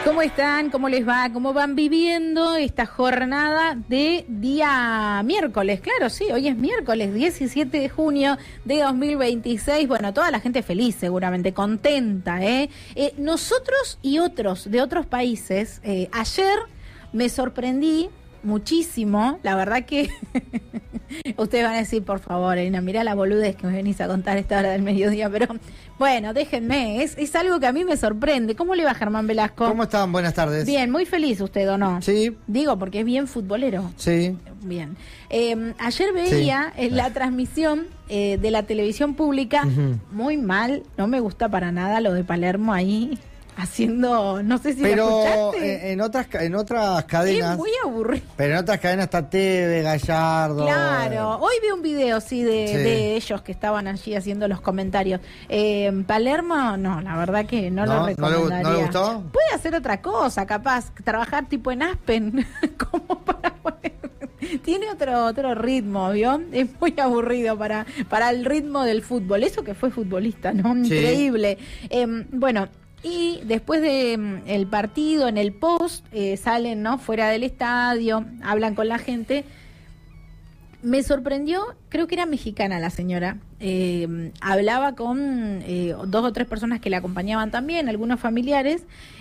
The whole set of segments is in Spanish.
¿Cómo están? ¿Cómo les va? ¿Cómo van viviendo esta jornada de día miércoles? Claro, sí, hoy es miércoles 17 de junio de 2026. Bueno, toda la gente feliz, seguramente, contenta, ¿eh? Nosotros y otros de otros países, ayer me sorprendí muchísimo, la verdad que ustedes van a decir, por favor, Elena, mirá la boludez que me venís a contar a esta hora del mediodía, pero bueno, déjenme, es algo que a mí me sorprende. ¿Cómo le va, Germán Velasco? ¿Cómo están? Buenas tardes. Bien, muy feliz usted, ¿o no? Sí. Digo, porque es bien futbolero. Sí. Bien. Ayer veía la transmisión de la televisión pública, muy mal, no me gusta para nada lo de Palermo ahí haciendo, no sé si lo escuchaste. Pero en otras cadenas. Es muy aburrido. Pero en otras cadenas está Teve, Gallardo. Claro, hoy vi un video, de ellos que estaban allí haciendo los comentarios. Palermo, no, la verdad que no lo recomendaría. ¿No le gustó? Puede hacer otra cosa, capaz, trabajar tipo en Aspen, como para poner. Tiene otro ritmo, ¿vio? Es muy aburrido para el ritmo del fútbol. Eso que fue futbolista, ¿no? Sí. Increíble. Bueno. Y después de el partido, en el post, salen, ¿no?, fuera del estadio, hablan con la gente. Me sorprendió, creo que era mexicana la señora, hablaba con 2 o 3 personas que la acompañaban también, algunos familiares,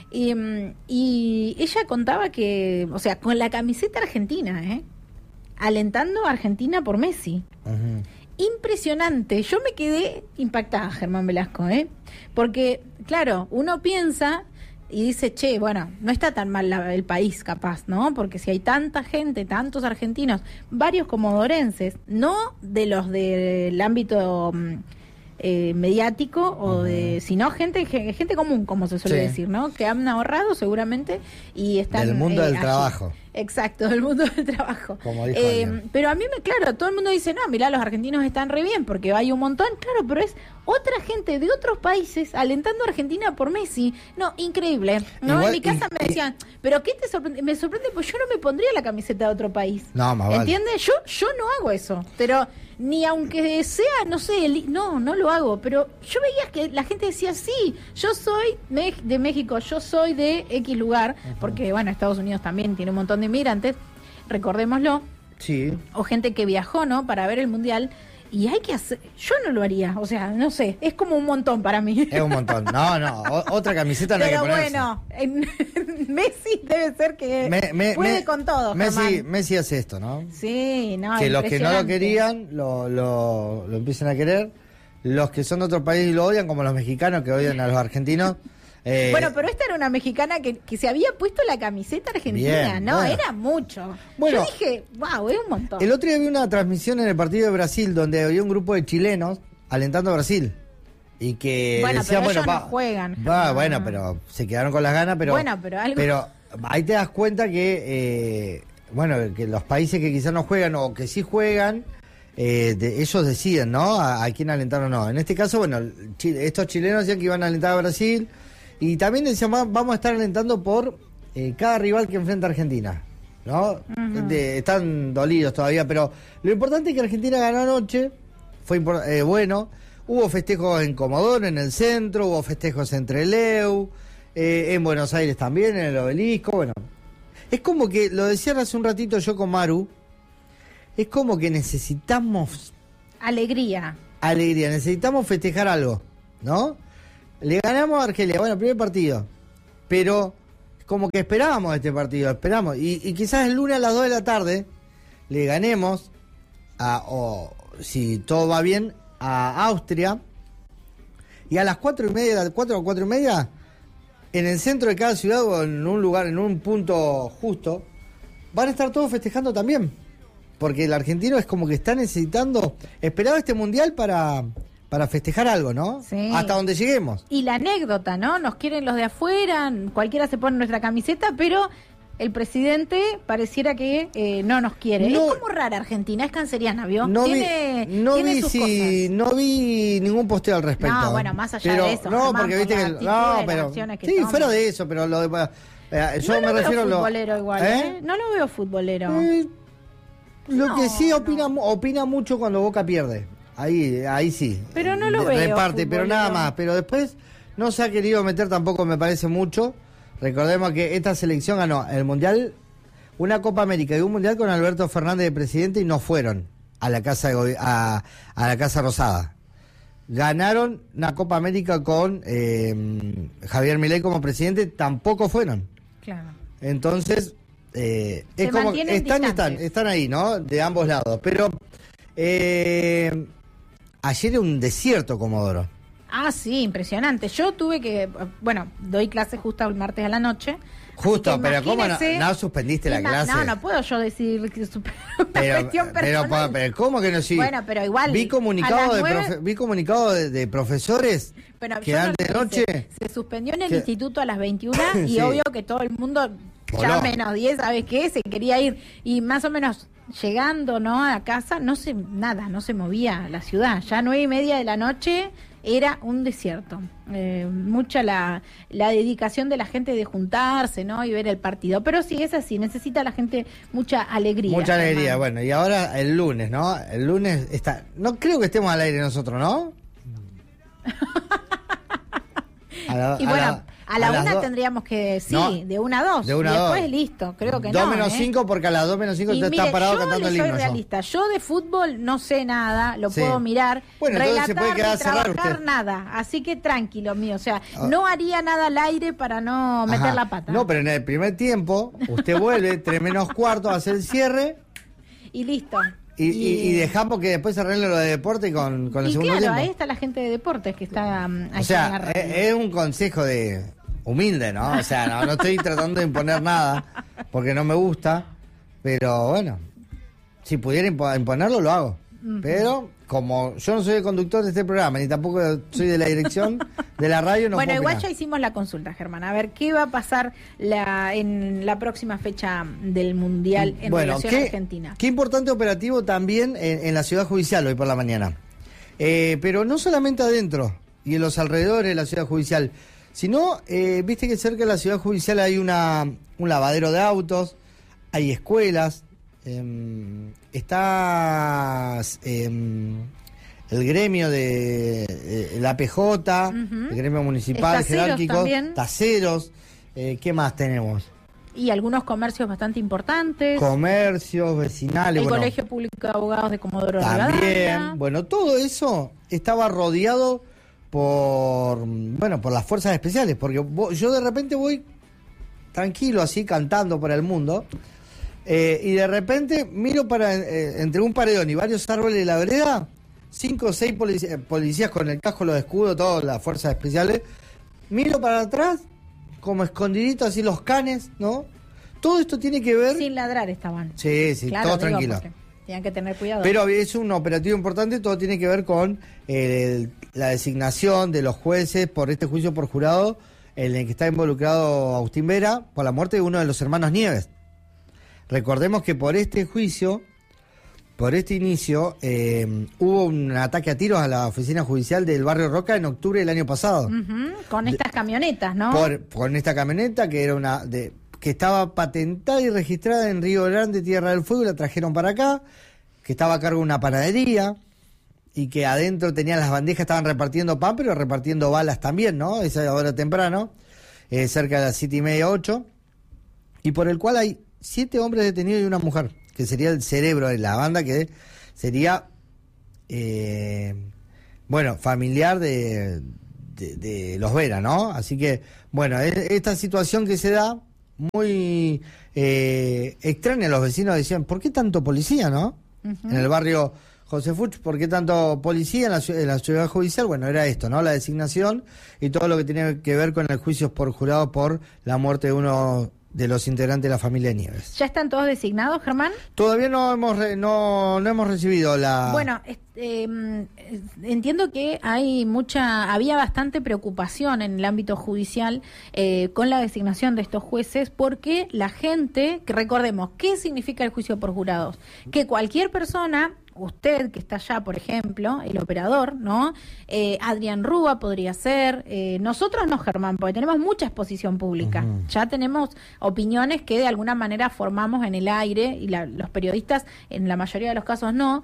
y ella contaba que, o sea, con la camiseta argentina, alentando a Argentina por Messi. Uh-huh. Impresionante, yo me quedé impactada, Germán Velasco, porque, claro, uno piensa y dice, che, bueno, no está tan mal el país, capaz, ¿no? Porque si hay tanta gente, tantos argentinos, varios comodorenses, no de los del ámbito mediático o de, sino gente común, como se suele decir, ¿no? Que han ahorrado seguramente y están del mundo del allí. Trabajo. Exacto, del mundo del trabajo. Como dijo pero a mí claro, todo el mundo dice, no, mirá, los argentinos están re bien porque hay un montón, claro, pero es otra gente de otros países alentando a Argentina por Messi. No, increíble, ¿no? Igual, en mi casa me decían, ¿pero qué te sorprende? Me sorprende porque yo no me pondría la camiseta de otro país. No, más vale. ¿Entiendes? Yo no hago eso, pero ni aunque sea, no sé, no lo hago, pero yo veía que la gente decía, sí, yo soy de México, yo soy de X lugar, porque bueno, Estados Unidos también tiene un montón de inmigrantes, recordémoslo. Sí. O gente que viajó, ¿no?, para ver el Mundial. Y hay que hacer, yo no lo haría, o sea, no sé, es como un montón para mí. Es un montón, no, otra camiseta no hay que ponerse. Pero bueno, Messi debe ser que puede con todo, Messi hace esto, ¿no? Sí, no, que los que no lo querían, lo empiezan a querer, los que son de otro país lo odian, como los mexicanos que odian a los argentinos. Bueno, pero esta era una mexicana que se había puesto la camiseta argentina, bien, ¿no? Bueno. Era mucho. Bueno, yo dije, wow, es un montón. El otro día vi una transmisión en el partido de Brasil donde había un grupo de chilenos alentando a Brasil. Y que bueno, decían, pero ellos no juegan. Bueno, pero se quedaron con las ganas, pero... Bueno, pero ahí te das cuenta que, que los países que quizás no juegan o que sí juegan... ellos deciden, ¿no? A quién alentar o no. En este caso, bueno, estos chilenos decían que iban a alentar a Brasil y también decían, vamos a estar alentando por cada rival que enfrenta a Argentina, ¿no? Uh-huh. Están dolidos todavía, pero lo importante es que Argentina ganó anoche, fue bueno, hubo festejos en Comodoro, en el centro, hubo festejos en Trelew, en Buenos Aires también, en el Obelisco, bueno. Es como que, lo decían hace un ratito yo con Maru, es como que necesitamos... Alegría, necesitamos festejar algo, ¿no? Le ganamos a Argelia, bueno, primer partido, pero como que esperábamos este partido, y quizás el lunes a las 2 de la tarde le ganemos, o si todo va bien, a Austria, y a las 4:30, 4 o 4:30, en el centro de cada ciudad o en un lugar, en un punto justo, van a estar todos festejando también. Porque el argentino es como que está necesitando, esperaba este mundial para festejar algo, ¿no? Sí. Hasta donde lleguemos. Y la anécdota, ¿no? Nos quieren los de afuera, cualquiera se pone nuestra camiseta, pero el presidente pareciera que no nos quiere. No, es como rara Argentina, es canceriana, ¿vio? No tiene sus cosas. No vi ningún posteo al respecto. No, bueno, más allá de eso. No, Germán, porque viste que... No, pero... Sí, fuera de eso, pero lo de... yo me refiero a lo... futbolero igual, No lo veo futbolero. Que sí opina mucho cuando Boca pierde. Ahí sí. Pero no lo veo. Reparte, pero nada más. Pero después no se ha querido meter tampoco, me parece mucho. Recordemos que esta selección ganó el Mundial, una Copa América y un Mundial con Alberto Fernández de presidente y no fueron a la Casa a la Casa Rosada. Ganaron una Copa América con Javier Milei como presidente, tampoco fueron. Claro. Entonces, es como están ahí, ¿no? De ambos lados. Pero ayer era un desierto, Comodoro. Ah, sí, impresionante. Yo tuve que, bueno, doy clases justo el martes a la noche. Justo, pero ¿cómo no suspendiste la clase? No puedo yo decir que es una cuestión personal. Pero ¿cómo que no? Sí. Bueno, pero igual. Vi comunicado de profesores que dan de noche. Se suspendió en el instituto a las 21 y obvio que todo el mundo, ya menos 10, ¿sabes qué? Se quería ir. Y más o menos llegando, ¿no? A casa, no se movía la ciudad. Ya 9:30 de la noche era un desierto. Mucha la dedicación de la gente de juntarse, ¿no? Y ver el partido. Pero sí, es así, necesita la gente mucha alegría. Mucha alegría, hermano. Bueno, y ahora el lunes, ¿no? El lunes está... No creo que estemos al aire nosotros, ¿no? A la 1 tendríamos que, de 1 a 2. De 1 a 2. Después listo, creo que 2 menos 5, porque a las 2 menos 5 te está parado cantando el himno. Yo soy realista. Yo de fútbol no sé nada, lo puedo mirar. Bueno, entonces se puede quedar trabajar nada. Así que tranquilo, mío. O sea, no haría nada al aire para no meter la pata. No, pero en el primer tiempo, usted vuelve, 3 menos cuarto, hace el cierre. Y listo. Y dejamos que después se arregle lo de deporte con el segundo tiempo. Ahí está la gente de deportes que está o sea, en la radio. Es un consejo humilde, ¿no? O sea, no estoy tratando de imponer nada, porque no me gusta, pero bueno, si pudiera imponerlo, lo hago. Pero como yo no soy el conductor de este programa, ni tampoco soy de la dirección de la radio, no puedo igual opinar. ya hicimos la consulta, Germán. A ver, ¿qué va a pasar en la próxima fecha del Mundial en relación a Argentina? Qué importante operativo también en la Ciudad Judicial hoy por la mañana. Pero no solamente adentro y en los alrededores de la Ciudad Judicial, sino, viste que cerca de la Ciudad Judicial hay un lavadero de autos, hay escuelas, está el gremio de la APJ, el gremio municipal jerárquico, taseros, ¿qué más tenemos? Y algunos comercios bastante importantes. Comercios, vecinales. El Colegio Público de Abogados de Comodoro Rivadavia. También. Bueno, todo eso estaba rodeado por las fuerzas especiales, porque yo de repente voy tranquilo así cantando por el mundo y de repente miro para entre un paredón y varios árboles de la vereda, 5 o 6 policías con el casco, los escudos, todas las fuerzas especiales. Miro para atrás como escondidito así los canes, ¿no? Todo esto tiene que ver... Sin ladrar estaban. Sí, claro, todos tranquilos. Tenían que tener cuidado. Pero es un operativo importante, todo tiene que ver con la designación de los jueces por este juicio por jurado en el que está involucrado Agustín Vera por la muerte de uno de los hermanos Nieves. Recordemos que por este juicio, por este inicio, hubo un ataque a tiros a la oficina judicial del barrio Roca en octubre del año pasado. Con estas camionetas, ¿no? Con esta camioneta que era que estaba patentada y registrada en Río Grande, Tierra del Fuego, y la trajeron para acá, que estaba a cargo de una panadería y que adentro tenían las bandejas, estaban repartiendo pan, pero repartiendo balas también, ¿no? Esa hora temprano, cerca de las 7:30, 8, y por el cual hay 7 hombres detenidos y una mujer, que sería el cerebro de la banda, que sería, familiar de los Vera, ¿no? Así que, bueno, esta situación que se da, muy extraña, los vecinos decían, ¿por qué tanto policía, no? En el barrio José Fuch, ¿por qué tanto policía en la ciudad judicial? Bueno, era esto, ¿no? La designación y todo lo que tiene que ver con el juicio por jurado por la muerte de uno de los integrantes de la familia Nieves. ¿Ya están todos designados, Germán? Todavía no hemos recibido la... Bueno, entiendo que había bastante preocupación en el ámbito judicial con la designación de estos jueces, porque la gente, que recordemos, ¿qué significa el juicio por jurados? Que cualquier persona, usted que está allá, por ejemplo, el operador, ¿no? Adrián Rúa podría ser, nosotros no, Germán, porque tenemos mucha exposición pública, ya tenemos opiniones que de alguna manera formamos en el aire, y los periodistas, en la mayoría de los casos no,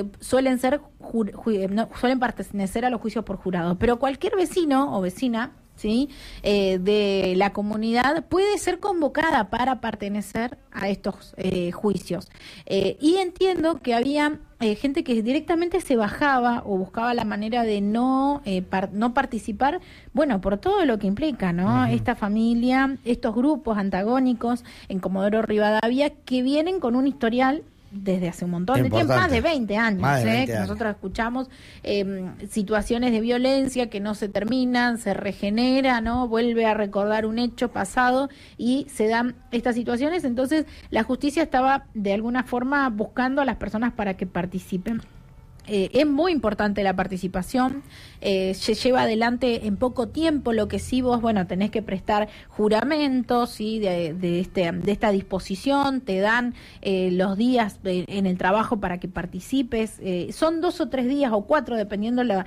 suelen pertenecer a los juicios por jurado, pero cualquier vecino o vecina ¿sí? De la comunidad puede ser convocada para pertenecer a estos juicios. Y entiendo que había gente que directamente se bajaba o buscaba la manera de no participar, bueno, por todo lo que implica, ¿no? Uh-huh. Esta familia, estos grupos antagónicos en Comodoro Rivadavia que vienen con un historial desde hace un montón de tiempo, más de 20 años, que nosotros escuchamos situaciones de violencia que no se terminan, se regenera, ¿no? Vuelve a recordar un hecho pasado y se dan estas situaciones. Entonces la justicia estaba de alguna forma buscando a las personas para que participen. Es muy importante la participación, se lleva adelante en poco tiempo, lo que sí vos, bueno, tenés que prestar juramentos, ¿sí? de esta disposición, te dan los días en el trabajo para que participes, son 2 o 3 días o 4, dependiendo la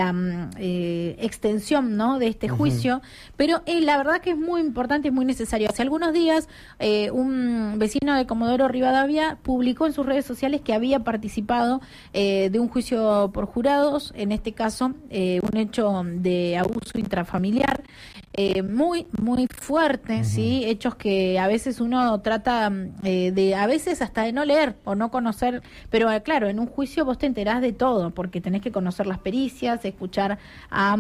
extensión, ¿no? de este juicio, pero la verdad que es muy importante y muy necesario. Hace algunos días un vecino de Comodoro Rivadavia publicó en sus redes sociales que había participado de un juicio por jurados, en este caso un hecho de abuso intrafamiliar muy fuerte, ¿sí? Hechos que a veces uno trata a veces hasta de no leer o no conocer, pero claro, en un juicio vos te enterás de todo, porque tenés que conocer las pericias, escuchar a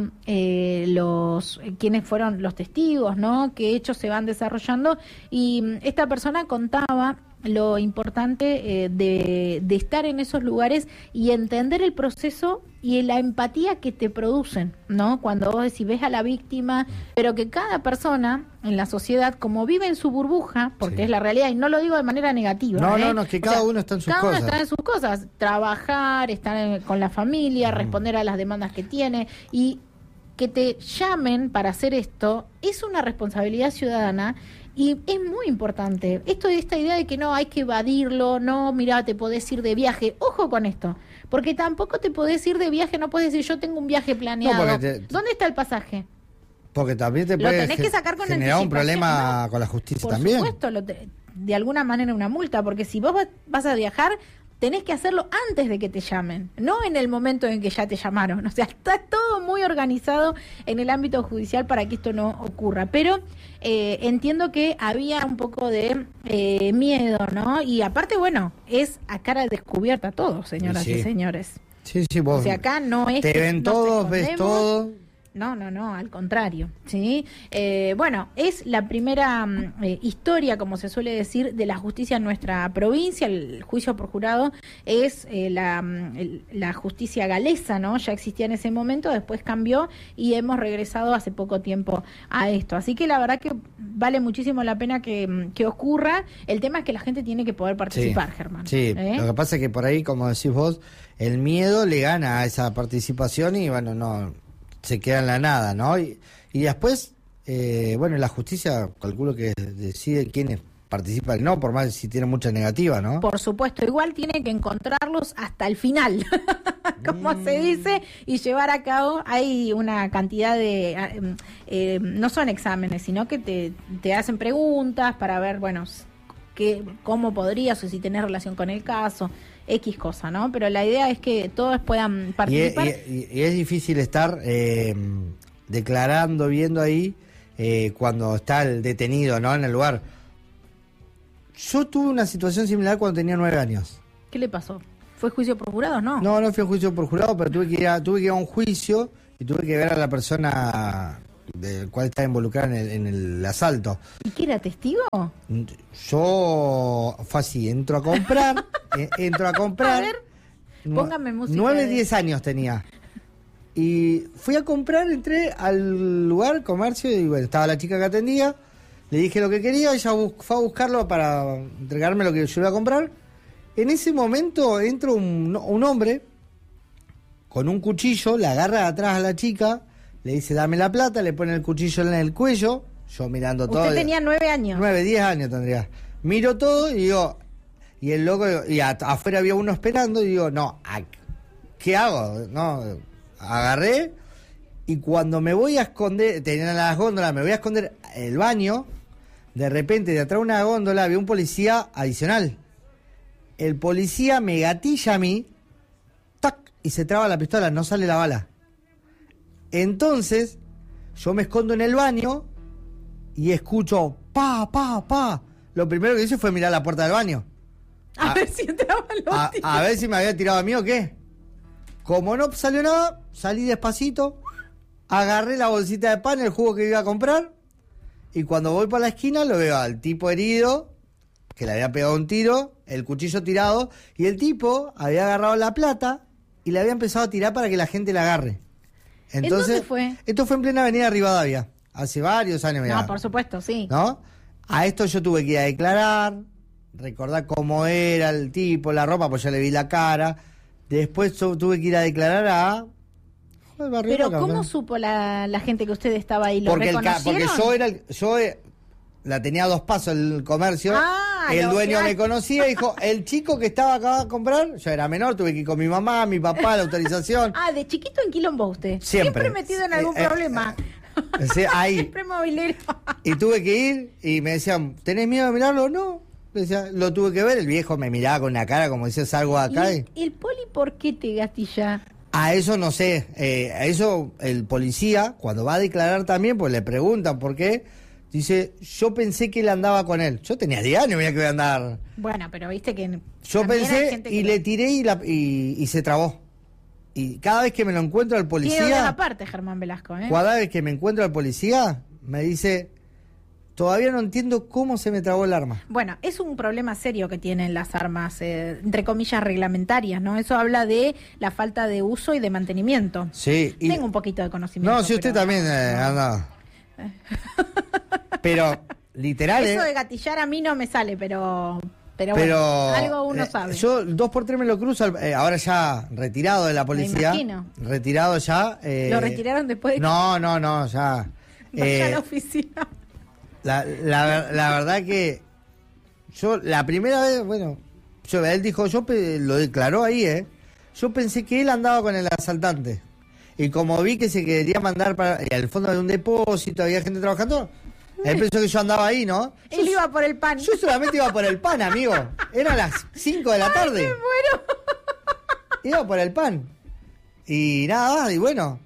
quienes fueron los testigos, ¿no? Qué hechos se van desarrollando, y esta persona contaba lo importante de estar en esos lugares y entender el proceso y la empatía que te producen, ¿no? Cuando vos decís, ves a la víctima, pero que cada persona en la sociedad, como vive en su burbuja, porque es la realidad, y no lo digo de manera negativa. No, es que cada uno está en sus cosas. Cada uno está en sus cosas, trabajar, estar con la familia, responder a las demandas que tiene, y que te llamen para hacer esto es una responsabilidad ciudadana. Y es muy importante esta idea de que no hay que evadirlo, no, mira, te podés ir de viaje. Ojo con esto, porque tampoco te podés ir de viaje, no puedes decir yo tengo un viaje planeado. ¿Dónde está el pasaje? Porque también te puede generar un problema con la justicia también. Por supuesto, de alguna manera una multa, porque si vos vas a viajar, tenés que hacerlo antes de que te llamen, no en el momento en que ya te llamaron. O sea, está todo muy organizado en el ámbito judicial para que esto no ocurra. Pero entiendo que había un poco de miedo, ¿no? Y aparte, bueno, es a cara descubierta todo, señoras y señores. Sí, vos. O sea, acá no es... Te ven todos, ves todo. No, al contrario, ¿sí? Bueno, es la primera historia, como se suele decir, de la justicia en nuestra provincia. El juicio por jurado es la justicia galesa, ¿no? Ya existía en ese momento, después cambió y hemos regresado hace poco tiempo a esto. Así que la verdad que vale muchísimo la pena que ocurra. El tema es que la gente tiene que poder participar, Germán. Sí, lo que pasa es que por ahí, como decís vos, el miedo le gana a esa participación y bueno, no... se queda en la nada, ¿no? Y después, bueno, la justicia calculo que decide quiénes participan, no, por más si tiene mucha negativa, ¿no? Por supuesto, igual tiene que encontrarlos hasta el final, como se dice, y llevar a cabo, hay una cantidad de, no son exámenes, sino que te hacen preguntas para ver, bueno, cómo podrías o si tenés relación con el caso, X cosa, ¿no? Pero la idea es que todos puedan participar. Y es difícil estar declarando, viendo ahí, cuando está el detenido, ¿no? En el lugar. Yo tuve una situación similar cuando tenía 9 años. ¿Qué le pasó? ¿Fue juicio por jurado, no? No fui a juicio por jurado, pero tuve que ir a un juicio y tuve que ver a la persona del cual estaba involucrada en el asalto. ¿Y qué era, testigo? Yo fue así, entro a comprar. A ver, póngame música. 9, 10 años tenía. Y fui a comprar, entré al lugar, comercio, y bueno, estaba la chica que atendía, le dije lo que quería, ella fue a buscarlo para entregarme lo que yo iba a comprar. En ese momento entra un hombre con un cuchillo, le agarra de atrás a la chica, le dice dame la plata, le pone el cuchillo en el cuello, yo mirando todo. ¿Usted tenía 9 años? 9, 10 años tendría. Miro todo y digo, y el loco, y afuera había uno esperando, y digo, no, ¿qué hago? No, agarré, y cuando me voy a esconder, tenían las góndolas, me voy a esconder el baño, de repente de atrás de una góndola había un policía adicional. El policía me gatilla a mí, ¡tac! Y se traba la pistola, no sale la bala. Entonces, Yo me escondo en el baño y escucho pa, pa, pa. Lo primero que hice fue mirar la puerta del baño. A ver si entraban los tiros. A ver si me había tirado a mí o qué. Como no salió nada, salí despacito, agarré la bolsita de pan, el jugo que iba a comprar, y cuando voy por la esquina lo veo al tipo herido, que le había pegado un tiro, el cuchillo tirado, y el tipo había agarrado la plata y le había empezado a tirar para que la gente la agarre. Entonces, ¿En dónde fue? Esto fue en plena avenida Rivadavia, hace varios años. Mirá. No, por supuesto, sí. ¿No? A esto yo tuve que ir a declarar, recordar cómo era el tipo, la ropa, pues ya le vi la cara. Después tuve que ir a declarar a... Pero ¿cómo supo la gente que usted estaba ahí? ¿Lo reconocieron? Porque yo la tenía a 2 pasos el comercio. El dueño me conocía y dijo, el chico que estaba acá a comprar, yo era menor, tuve que ir con mi mamá, mi papá, la autorización. De chiquito en quilombo usted. Siempre Metido en algún problema. Sí, ahí. Siempre movilero. Y tuve que ir y me decían, ¿tenés miedo de mirarlo? No. Le decía, lo tuve que ver, el viejo me miraba con una cara como decía, salgo acá. ¿Y el poli por qué te gatilla? A eso no sé. A eso el policía, cuando va a declarar también, pues le preguntan por qué. Dice, yo pensé que él andaba con él. Yo tenía 10 años, mira que voy a andar. Bueno, pero viste que... Yo pensé y le tiré y se trabó. Y cada vez que me lo encuentro al policía... Tiene aparte, Germán Velasco, ¿eh? Cada vez que me encuentro al policía, me dice, todavía no entiendo cómo se me trabó el arma. Bueno, es un problema serio que tienen las armas, entre comillas, reglamentarias, ¿no? Eso habla de la falta de uso y de mantenimiento. Sí. Tengo un poquito de conocimiento. No, si usted también anda... Pero, literal... Eso de gatillar a mí no me sale, pero bueno, algo uno sabe. Yo 2x3 me lo cruzo, ahora ya retirado de la policía. Me imagino. Retirado ya. ¿Lo retiraron después de No, ya. Vaya a la oficina. La verdad que yo la primera vez, bueno, él dijo, lo declaró ahí, yo pensé que él andaba con el asaltante. Y como vi que se quería mandar para al fondo de un depósito, había gente trabajando, él pensó que yo andaba ahí, ¿no? Él iba por el pan. Yo solamente iba por el pan, amigo. Eran las 5 de la tarde. ¡Ay, me muero! Iba por el pan. Y nada más, y bueno.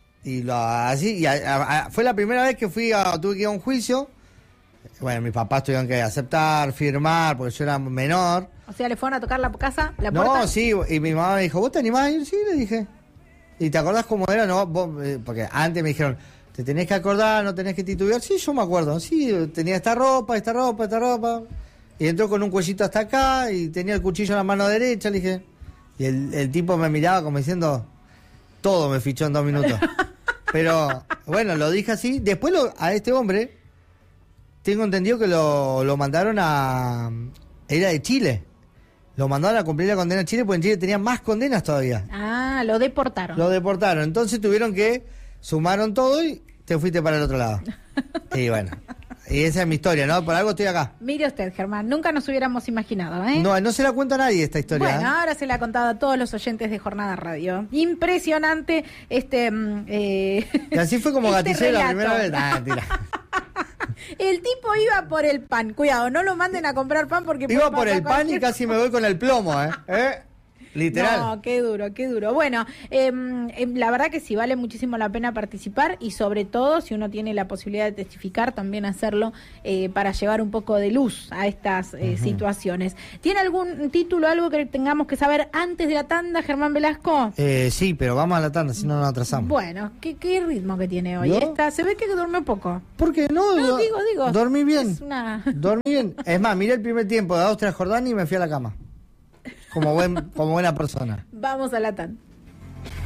Fue la primera vez que tuve que ir a un juicio. Bueno, mis papás tuvieron que aceptar, firmar, porque yo era menor. O sea, ¿le fueron a tocar la casa, la puerta? No, sí, y mi mamá me dijo, ¿vos te animás a ir? Sí, le dije. ¿Y te acordás cómo era? No, porque antes me dijeron, te tenés que acordar, no tenés que titubear. Sí, yo me acuerdo. Sí, tenía esta ropa. Y entró con un cuellito hasta acá y tenía el cuchillo en la mano derecha, le dije. Y el tipo me miraba como diciendo, todo me fichó en 2 minutos. Pero, bueno, lo dije así. Después a este hombre, tengo entendido que lo mandaron era de Chile. Lo mandaron a cumplir la condena a Chile, porque en Chile tenían más condenas todavía. Lo deportaron. Lo deportaron. Entonces tuvieron sumaron todo y te fuiste para el otro lado. Y bueno, y esa es mi historia, ¿no? Por algo estoy acá. Mire usted, Germán, nunca nos hubiéramos imaginado, ¿eh? No se la cuenta a nadie esta historia. Bueno, ahora se la ha contado a todos los oyentes de Jornada Radio. Impresionante Y así fue como gatillé la primera vez. Mentira. El tipo iba por el pan. Cuidado, no lo manden a comprar pan porque... Iba por el pan y casi me voy con el plomo, ¿eh? Literal. No, qué duro. Bueno, la verdad que sí, vale muchísimo la pena participar y sobre todo si uno tiene la posibilidad de testificar, también hacerlo para llevar un poco de luz a estas situaciones. ¿Tiene algún título, algo que tengamos que saber antes de la tanda, Germán Velasco? Sí, pero vamos a la tanda, si no nos atrasamos. Bueno, ¿qué ritmo que tiene hoy? Se ve que durmió poco. ¿Por qué no? No, digo. Dormí bien. Dormí bien. Es más, miré el primer tiempo de Austria-Jordania y me fui a la cama. Como buena persona. Vamos a la tanda.